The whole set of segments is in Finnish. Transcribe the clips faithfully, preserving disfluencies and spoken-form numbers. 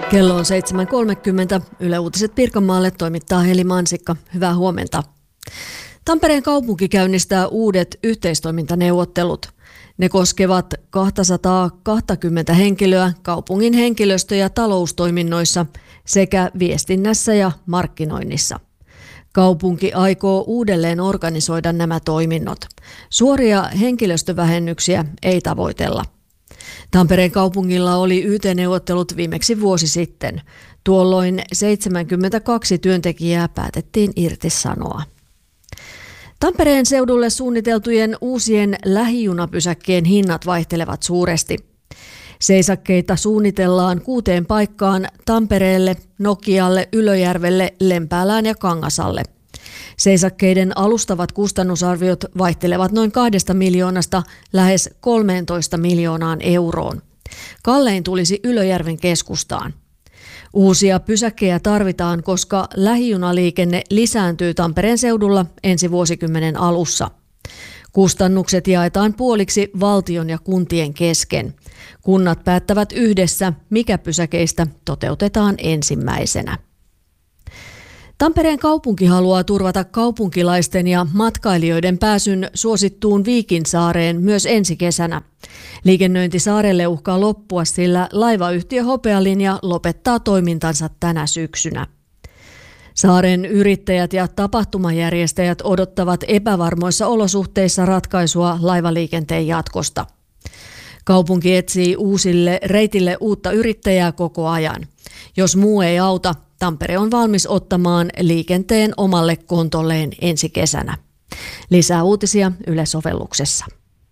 Kello on seitsemän kolmekymmentä. Yle Uutiset Pirkanmaalle toimittaa Heli Mansikka. Hyvää huomenta. Tampereen kaupunki käynnistää uudet yhteistoimintaneuvottelut. Ne koskevat kaksisataakaksikymmentä henkilöä kaupungin henkilöstö- ja taloustoiminnoissa sekä viestinnässä ja markkinoinnissa. Kaupunki aikoo uudelleen organisoida nämä toiminnot. Suoria henkilöstövähennyksiä ei tavoitella. Tampereen kaupungilla oli Y T-neuvottelut viimeksi vuosi sitten. Tuolloin seitsemänkymmentäkaksi työntekijää päätettiin irtisanoa. Tampereen seudulle suunniteltujen uusien lähijunapysäkkien hinnat vaihtelevat suuresti. Seisakkeita suunnitellaan kuuteen paikkaan Tampereelle, Nokialle, Ylöjärvelle, Lempäälään ja Kangasalle. Seisakkeiden alustavat kustannusarviot vaihtelevat noin kahdesta miljoonasta lähes kolmeentoista miljoonaan euroon. Kallein tulisi Ylöjärven keskustaan. Uusia pysäkkejä tarvitaan, koska lähijunaliikenne lisääntyy Tampereen seudulla ensi vuosikymmenen alussa. Kustannukset jaetaan puoliksi valtion ja kuntien kesken. Kunnat päättävät yhdessä, mikä pysäkeistä toteutetaan ensimmäisenä. Tampereen kaupunki haluaa turvata kaupunkilaisten ja matkailijoiden pääsyn suosittuun Viikinsaareen myös ensi kesänä. Liikennöinti saarelle uhkaa loppua, sillä laivayhtiö Hopealinja lopettaa toimintansa tänä syksynä. Saaren yrittäjät ja tapahtumajärjestäjät odottavat epävarmoissa olosuhteissa ratkaisua laivaliikenteen jatkosta. Kaupunki etsii uusille reitille uutta yrittäjää koko ajan. Jos muu ei auta, Tampere on valmis ottamaan liikenteen omalle kontolleen ensi kesänä. Lisää uutisia Yle-sovelluksessa.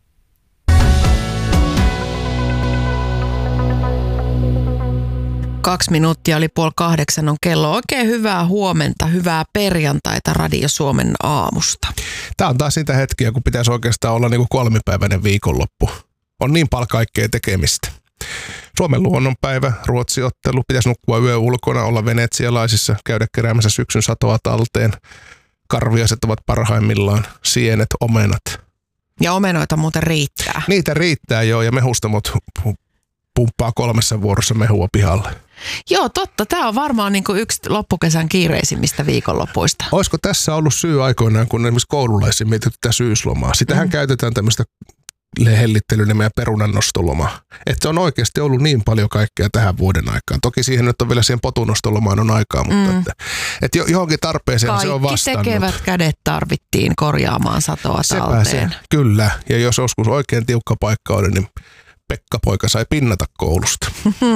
Kaksi minuuttia oli puoli kahdeksan on kello. Oikein hyvää huomenta, hyvää perjantaita Radio Suomen aamusta. Tämä on taas niitä hetkiä, kun pitäisi oikeastaan olla niin kuin kolmipäiväinen viikonloppu. On niin paljon kaikkea tekemistä. Suomen luonnonpäivä, Ruotsi-ottelu, pitäisi nukkua yö ulkona, olla venetsialaisissa, käydä keräämässä syksyn satoa talteen. Karviaiset ovat parhaimmillaan, sienet, omenat. Ja omenoita muuten riittää. Niitä riittää joo, ja mehustamot pumppaa kolmessa vuorossa mehua pihalle. Joo, totta. Tämä on varmaan niin kuin yksi loppukesän kiireisimmistä viikonlopuista. Olisiko tässä ollut syy aikoinaan, kun esimerkiksi koululaisia mietitty tätä syyslomaa? Sitähän mm. käytetään tämmöistä hellittelynimeä ja perunannostolomaa. Että se on oikeasti ollut niin paljon kaikkea tähän vuoden aikaan. Toki siihen nyt on vielä siihen potunostolomaan on aikaa, mutta mm. että, että johonkin tarpeeseen kaikki se on vastannut. Kaikki tekevät kädet tarvittiin korjaamaan satoa talteen. Kyllä, ja jos joskus oikein tiukka paikka oli, niin Pekka-poika sai pinnata koulusta.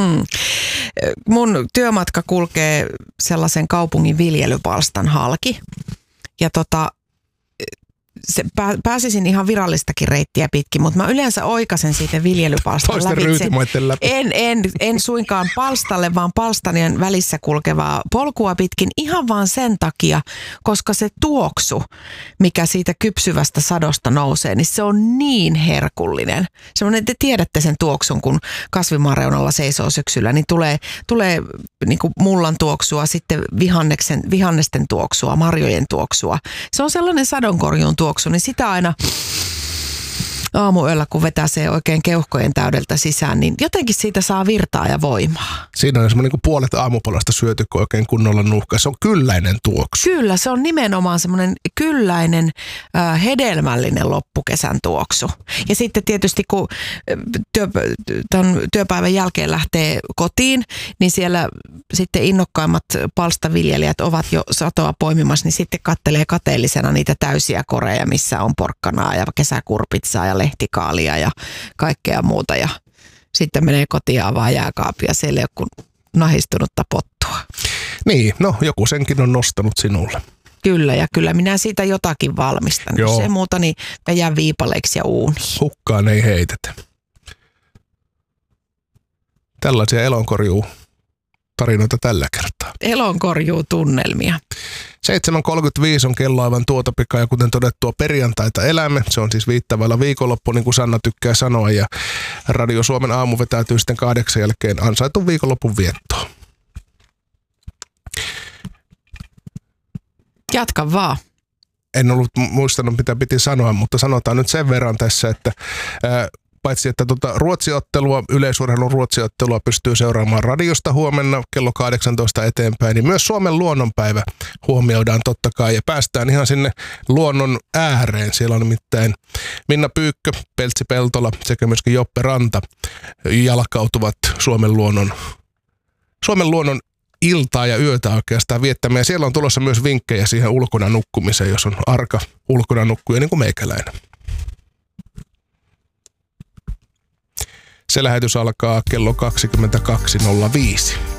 Mun työmatka kulkee sellaisen kaupungin viljelypalstan halki. Ja tota, se, pääsisin ihan virallistakin reittiä pitkin, mutta mä yleensä oikasen siitä viljelypalstan Toisten ryytimaiden läpi. En, en, en suinkaan palstalle, vaan palstanien välissä kulkevaa polkua pitkin ihan vaan sen takia, koska se tuoksu, mikä siitä kypsyvästä sadosta nousee, niin se on niin herkullinen. Semmoinen, te tiedätte sen tuoksun, kun kasvimaan reunalla seisoo syksyllä, niin tulee, tulee niin kuin mullan tuoksua, sitten vihanneksen, vihannesten tuoksua, marjojen tuoksua. Se on sellainen sadonkorjuun tuoksu, niin sitä aina aamuyöllä, kun vetää se oikein keuhkojen täydeltä sisään, niin jotenkin siitä saa virtaa ja voimaa. Siinä on semmoinen niin kuin puolet aamupalasta syöty, kun oikein kunnolla nuhkaa. Se on kylläinen tuoksu. Kyllä, se on nimenomaan semmoinen kylläinen, äh, hedelmällinen loppukesän tuoksu. Ja sitten tietysti, kun työ, ton työpäivän jälkeen lähtee kotiin, niin siellä sitten innokkaimmat palstaviljelijät ovat jo satoa poimimassa, niin sitten kattelee kateellisena niitä täysiä koreja, missä on porkkanaa ja kesäkurpitsaa ja lehtikaalia ja kaikkea muuta. Ja sitten menee kotiin ja avaa jääkaapia, siellä ei ole kuin nahistunutta pottua. Niin, no joku senkin on nostanut sinulle. Kyllä, ja kyllä minä siitä jotakin valmistan. Joo. Jos ei muuta, niin mä jään viipaleiksi ja uuniin. Hukkaan ei heitetä. Tällaisia elonkorjuu tarinoita tällä kertaa. Elonkorjuu tunnelmia. seitsemän kolmekymmentäviisi on kello aivan tuota pikaa ja kuten todettua perjantaita elämme. Se on siis viittävällä viikonloppu, niin kuin Sanna tykkää sanoa. Ja Radio Suomen aamu vetäytyy sitten kahdeksan jälkeen ansaitun viikonlopun viettoon. Jatka vaan. En ollut muistanut, mitä piti sanoa, mutta sanotaan nyt sen verran tässä, että ää, paitsi että tota ruotsiottelua, yleisurheilun ruotsiottelua pystyy seuraamaan radiosta huomenna kello kahdeksantoista eteenpäin, niin myös Suomen luonnonpäivä huomioidaan totta kai ja päästään ihan sinne luonnon ääreen. Siellä on nimittäin Minna Pyykkö, Peltsi Peltola sekä myöskin Joppe Ranta jalkautuvat Suomen luonnon, Suomen luonnon iltaa ja yötä oikeastaan viettämään. Ja siellä on tulossa myös vinkkejä siihen ulkona nukkumiseen, jos on arka ulkona nukkuja niin kuin meikäläinen. Se lähetys alkaa kello kaksikymmentäkaksi nolla viisi.